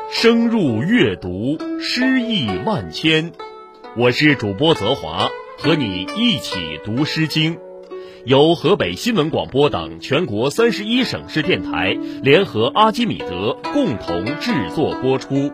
深入阅读，诗意万千。我是主播泽华，和你一起读《诗经》，由河北新闻广播等全国31省市电台联合阿基米德共同制作播出。